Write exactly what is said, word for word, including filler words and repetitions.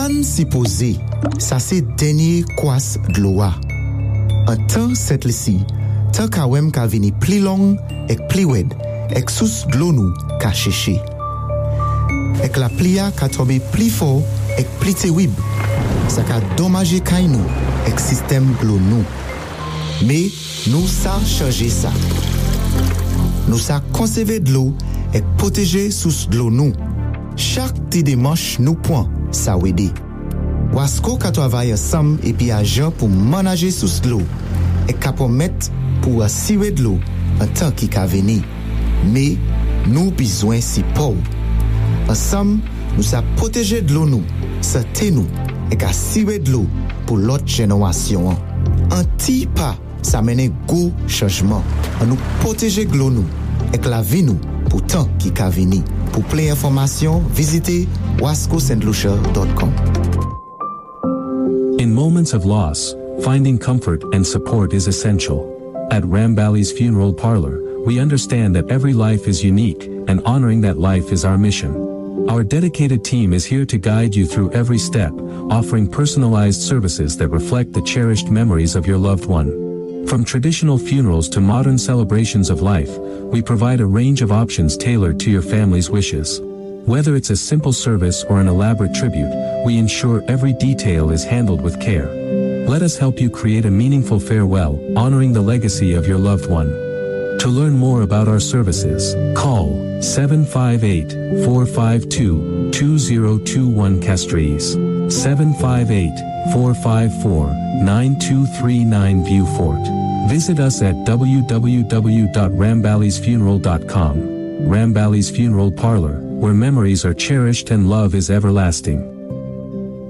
Pan si pose, sa se denye kwas gloa. An tan set lisi, tan ka wem ka vini pli long, ek pli wed, ek sous glo nou ka cheche. Ek la plia ka tombe pli fort, ek pli te wib, sa ka domaje kay nou, ek système glo nou. Mais nous sa changer ça. Nous sa conserver de l'eau et protéger sous de l'eau nous. Chaque petit démarche nous point ça aider. Wasco ka travaille ensemble et puis agent pour manager sous de l'eau et capon mettre pour assurer de l'eau en temps qui ka venir. Mais nous besoin si pauvre. Ensemble, nous sa protéger de l'eau nous, santé nous et assurer de l'eau pour l'autre génération. Un petit pas ça mène gros changement. On nous protéger de l'eau nous et la vie nous pour tant qui ka venir. Pour plus d'informations, visitez wasco st lucia dot com. In moments of loss, finding comfort and support is essential. At Rambali's Funeral Parlor, we understand that every life is unique, and honoring that life is our mission. Our dedicated team is here to guide you through every step, offering personalized services that reflect the cherished memories of your loved one. From traditional funerals to modern celebrations of life, we provide a range of options tailored to your family's wishes. Whether it's a simple service or an elaborate tribute, we ensure every detail is handled with care. Let us help you create a meaningful farewell, honoring the legacy of your loved one. To learn more about our services, call seven five eight, four five two, two zero two one Castries, seven five eight, four five four, nine two three nine Viewfort. Visit us at w w w dot rambali's funeral dot com. Rambali's Funeral Parlor, where memories are cherished and love is everlasting.